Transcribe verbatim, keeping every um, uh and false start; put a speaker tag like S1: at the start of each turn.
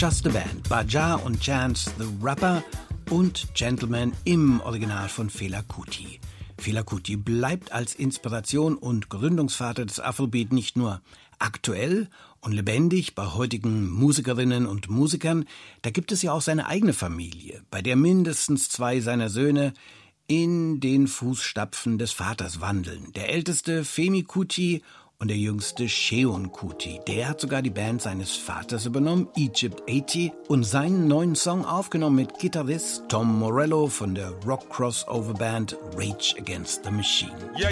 S1: Just a Band, Baja und Chance the Rapper und Gentleman im Original von Fela Kuti. Fela Kuti bleibt als Inspiration und Gründungsvater des Afrobeat nicht nur aktuell und lebendig bei heutigen Musikerinnen und Musikern, da gibt es ja auch seine eigene Familie, bei der mindestens zwei seiner Söhne in den Fußstapfen des Vaters wandeln. Der älteste Femi Kuti und der jüngste Seun Kuti. Der hat sogar die Band seines Vaters übernommen, Egypt achtzig, und seinen neuen Song aufgenommen mit Gitarrist Tom Morello von der Rock-Crossover-Band Rage Against the Machine.
S2: Yeah,